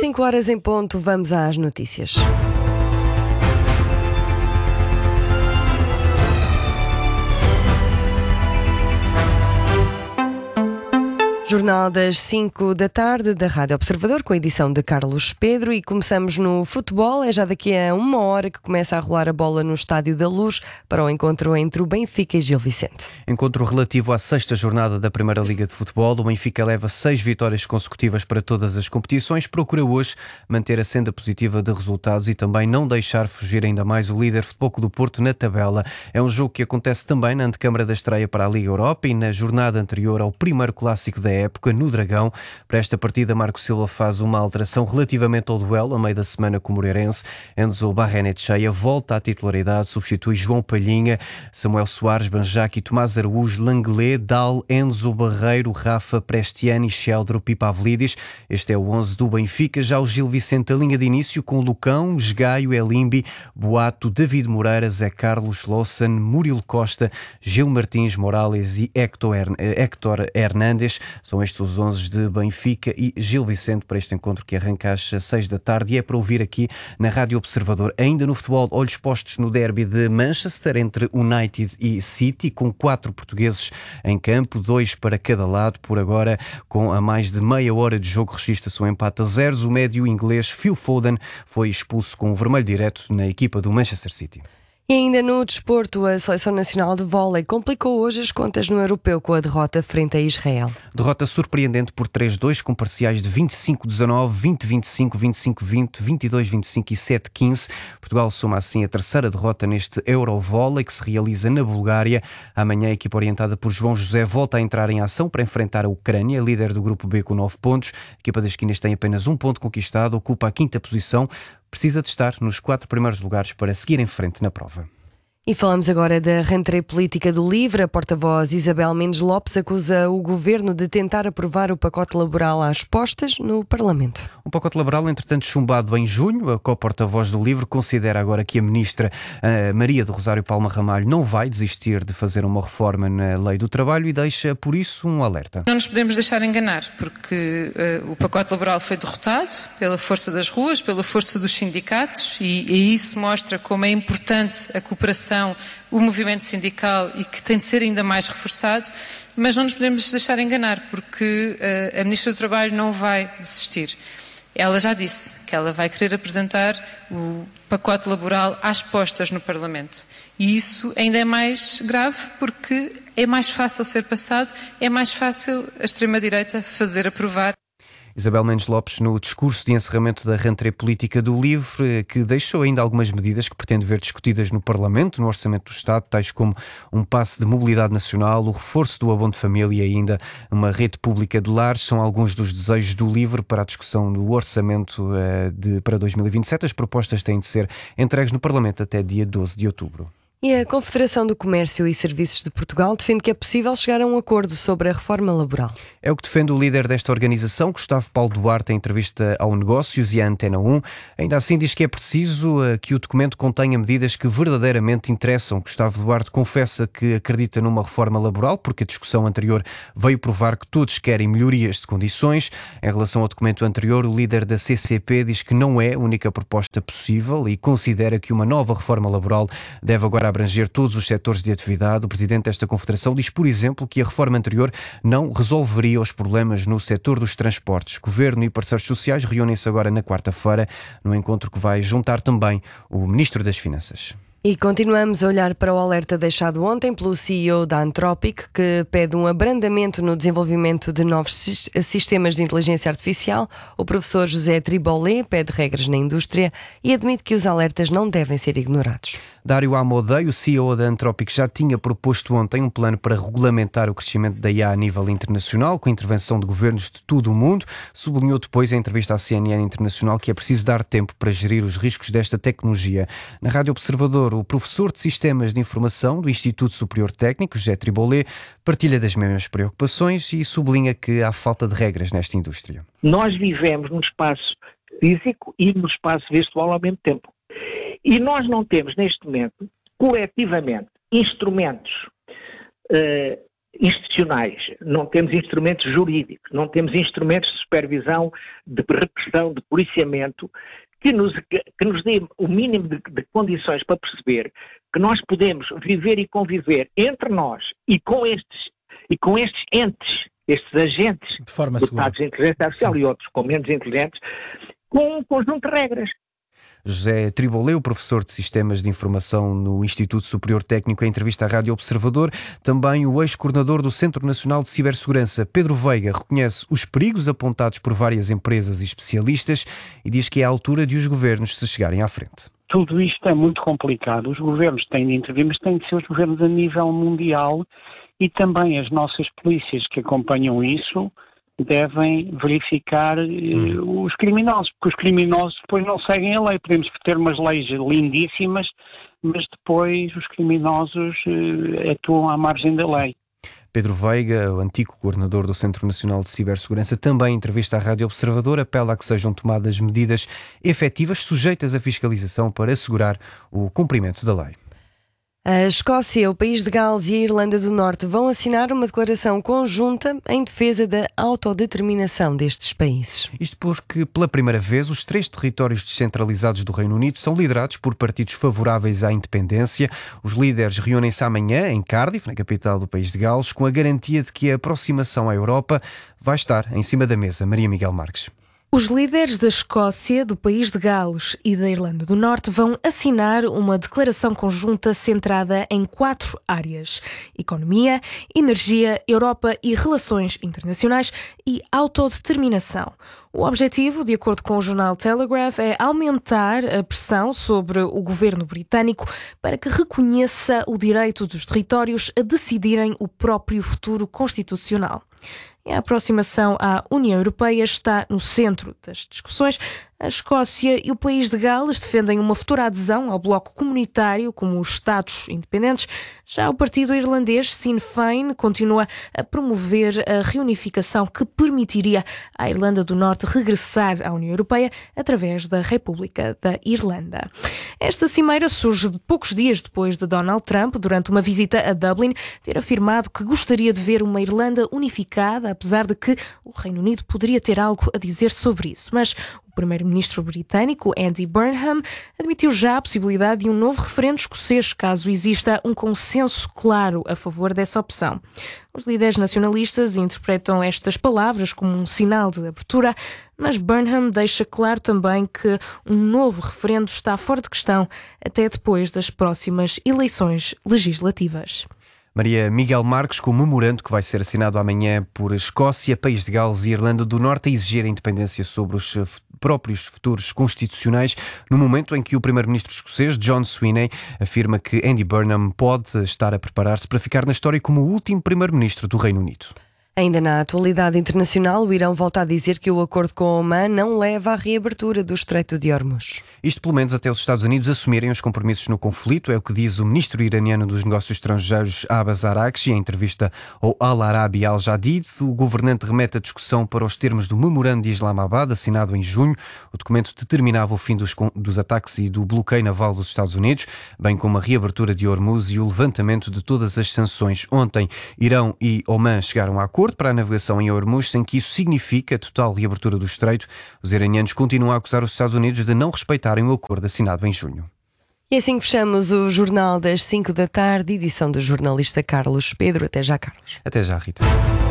5 horas em ponto, vamos às notícias. Jornal das 5 da tarde da Rádio Observador, com a edição de Carlos Pedro, e começamos no futebol. É já daqui a 1 hora que começa a rolar a bola no Estádio da Luz para o encontro entre o Benfica e Gil Vicente. Encontro relativo à 6ª jornada da Primeira Liga de Futebol. O Benfica leva 6 vitórias consecutivas para todas as competições. Procura hoje manter a senda positiva de resultados e também não deixar fugir ainda mais o líder Futebol Clube do Porto na tabela. É um jogo que acontece também na antecâmara da estreia para a Liga Europa e na jornada anterior ao primeiro clássico da época no Dragão. Para esta partida, Marco Silva faz uma alteração relativamente ao duelo a meio da semana com o Moreirense. Enzo Barrenetxeira volta à titularidade, substitui João Palhinha, Samuel Soares, Banjac e Tomás Araújo, Langlais, Dal, Enzo Barreiro, Rafa, Prestiani, Sheldro, Pipavlidis. Este é o 11 do Benfica. Já o Gil Vicente, a linha de início com Lucão, Esgaio, Elimbi, Boato, David Moreira, Zé Carlos, Lawson, Murilo Costa, Gil Martins, Morales e Héctor Hernández. São estes os 11 de Benfica e Gil Vicente para este encontro que arranca às 6 da tarde e é para ouvir aqui na Rádio Observador. Ainda no futebol, olhos postos no derby de Manchester entre United e City, com 4 portugueses em campo, 2 para cada lado. Por agora, com a mais de meia hora de jogo, registra-se um empate a 0. O médio inglês Phil Foden foi expulso com o vermelho direto na equipa do Manchester City. E ainda no desporto, a Seleção Nacional de Vôlei complicou hoje as contas no Europeu com a derrota frente a Israel. Derrota surpreendente por 3-2, com parciais de 25-19, 20-25, 25-20, 22-25 e 7-15. Portugal soma assim a terceira derrota neste Eurovôlei que se realiza na Bulgária. Amanhã a equipa orientada por João José volta a entrar em ação para enfrentar a Ucrânia, líder do grupo B com 9 pontos. A equipa das esquinas tem apenas 1 ponto conquistado, ocupa a 5ª posição. Precisa de estar nos 4 primeiros lugares para seguir em frente na prova. E falamos agora da rentrée política do LIVRE. A porta-voz Isabel Mendes Lopes acusa o governo de tentar aprovar o pacote laboral às postas no Parlamento. Um pacote laboral, entretanto, chumbado em junho. A co-porta-voz do LIVRE considera agora que a ministra Maria do Rosário Palma Ramalho não vai desistir de fazer uma reforma na lei do trabalho e deixa, por isso, um alerta. Não nos podemos deixar enganar, porque o pacote laboral foi derrotado pela força das ruas, pela força dos sindicatos e isso mostra como é importante a cooperação, o movimento sindical e que tem de ser ainda mais reforçado, mas não nos podemos deixar enganar porque a Ministra do Trabalho não vai desistir. Ela já disse que ela vai querer apresentar o pacote laboral às postas no Parlamento. E isso ainda é mais grave porque é mais fácil ser passado, é mais fácil a extrema-direita fazer aprovar. Isabel Mendes Lopes no discurso de encerramento da rentrée política do LIVRE, que deixou ainda algumas medidas que pretende ver discutidas no Parlamento, no Orçamento do Estado, tais como um passe de mobilidade nacional, o reforço do abono de família e ainda uma rede pública de lares. São alguns dos desejos do LIVRE para a discussão do Orçamento para 2027. As propostas têm de ser entregues no Parlamento até dia 12 de outubro. E a Confederação do Comércio e Serviços de Portugal defende que é possível chegar a um acordo sobre a reforma laboral. É o que defende o líder desta organização, Gustavo Paulo Duarte, em entrevista ao Negócios e à Antena 1. Ainda assim diz que é preciso que o documento contenha medidas que verdadeiramente interessam. Gustavo Duarte confessa que acredita numa reforma laboral, porque a discussão anterior veio provar que todos querem melhorias de condições. Em relação ao documento anterior, o líder da CCP diz que não é a única proposta possível e considera que uma nova reforma laboral deve agora abranger todos os setores de atividade. O presidente desta confederação diz, por exemplo, que a reforma anterior não resolveria os problemas no setor dos transportes. Governo e parceiros sociais reúnem-se agora na quarta-feira, num encontro que vai juntar também o Ministro das Finanças. E continuamos a olhar para o alerta deixado ontem pelo CEO da Anthropic, que pede um abrandamento no desenvolvimento de novos sistemas de inteligência artificial. O professor José Tribolé pede regras na indústria e admite que os alertas não devem ser ignorados. Dário Amodei, o CEO da Anthropic, já tinha proposto ontem um plano para regulamentar o crescimento da IA a nível internacional, com a intervenção de governos de todo o mundo. Sublinhou depois, em entrevista à CNN Internacional, que é preciso dar tempo para gerir os riscos desta tecnologia. Na Rádio Observador, o professor de Sistemas de Informação do Instituto Superior Técnico, José Tribolé, partilha das mesmas preocupações e sublinha que há falta de regras nesta indústria. Nós vivemos num espaço físico e num espaço virtual ao mesmo tempo. E nós não temos, neste momento, coletivamente, instrumentos institucionais, não temos instrumentos jurídicos, não temos instrumentos de supervisão, de repressão, de policiamento, que nos dê o mínimo de condições para perceber que nós podemos viver e conviver entre nós e com estes entes, estes agentes de forma segura, dotados de inteligência artificial e outros com menos inteligentes, com um conjunto de regras. José Triboleu, professor de Sistemas de Informação no Instituto Superior Técnico, em entrevista à Rádio Observador. Também o ex-coordenador do Centro Nacional de Cibersegurança, Pedro Veiga, reconhece os perigos apontados por várias empresas e especialistas e diz que é a altura de os governos se chegarem à frente. Tudo isto é muito complicado. Os governos têm de intervir, mas têm de ser os governos a nível mundial e também as nossas polícias que acompanham isso devem verificar os criminosos, porque os criminosos depois não seguem a lei. Podemos ter umas leis lindíssimas, mas depois os criminosos atuam à margem da lei. Pedro Veiga, o antigo coordenador do Centro Nacional de Cibersegurança, também em entrevista à Rádio Observador, apela a que sejam tomadas medidas efetivas sujeitas à fiscalização para assegurar o cumprimento da lei. A Escócia, o país de Gales e a Irlanda do Norte vão assinar uma declaração conjunta em defesa da autodeterminação destes países. Isto porque, pela primeira vez, os 3 territórios descentralizados do Reino Unido são liderados por partidos favoráveis à independência. Os líderes reúnem-se amanhã em Cardiff, na capital do país de Gales, com a garantia de que a aproximação à Europa vai estar em cima da mesa. Maria Miguel Marques. Os líderes da Escócia, do país de Gales e da Irlanda do Norte vão assinar uma declaração conjunta centrada em 4 áreas: economia, energia, Europa e relações internacionais e autodeterminação. O objetivo, de acordo com o jornal Telegraph, é aumentar a pressão sobre o governo britânico para que reconheça o direito dos territórios a decidirem o próprio futuro constitucional. A aproximação à União Europeia está no centro das discussões. A Escócia e o país de Gales defendem uma futura adesão ao bloco comunitário como os Estados independentes. Já o partido irlandês Sinn Féin continua a promover a reunificação que permitiria à Irlanda do Norte regressar à União Europeia através da República da Irlanda. Esta cimeira surge poucos dias depois de Donald Trump, durante uma visita a Dublin, ter afirmado que gostaria de ver uma Irlanda unificada, apesar de que o Reino Unido poderia ter algo a dizer sobre isso. Mas o primeiro-ministro britânico, Andy Burnham, admitiu já a possibilidade de um novo referendo escocês, caso exista um consenso claro a favor dessa opção. Os líderes nacionalistas interpretam estas palavras como um sinal de abertura, mas Burnham deixa claro também que um novo referendo está fora de questão até depois das próximas eleições legislativas. Maria Miguel Marques, com o memorando que vai ser assinado amanhã por Escócia, País de Gales e Irlanda do Norte a exigir a independência sobre os próprios futuros constitucionais, no momento em que o primeiro-ministro escocês, John Swinney, afirma que Andy Burnham pode estar a preparar-se para ficar na história como o último primeiro-ministro do Reino Unido. Ainda na atualidade internacional, o Irão volta a dizer que o acordo com Oman não leva à reabertura do Estreito de Hormuz. Isto pelo menos até os Estados Unidos assumirem os compromissos no conflito, é o que diz o ministro iraniano dos negócios estrangeiros, Abbas Araghchi, em entrevista ao Al Arabi Al Jadid. O governante remete a discussão para os termos do memorando de Islamabad, assinado em junho. O documento determinava o fim dos ataques e do bloqueio naval dos Estados Unidos, bem como a reabertura de Hormuz e o levantamento de todas as sanções. Ontem, Irão e Oman chegaram a acordo para a navegação em Hormuz, sem que isso signifique a total reabertura do estreito. Os iranianos continuam a acusar os Estados Unidos de não respeitarem o acordo assinado em junho. E assim fechamos o Jornal das 5 da tarde, edição do jornalista Carlos Pedro. Até já, Carlos. Até já, Rita.